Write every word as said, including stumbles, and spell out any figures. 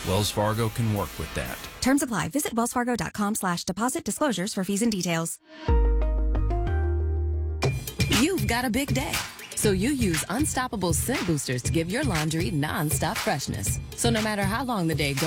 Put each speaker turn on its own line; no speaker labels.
Wells Fargo can work with that.
Terms apply. Visit wellsfargo.com slash deposit disclosures for fees and details.
You've got a big day, so you use Unstoppable Scent Boosters to give your laundry non-stop freshness. So no matter how long the day goes,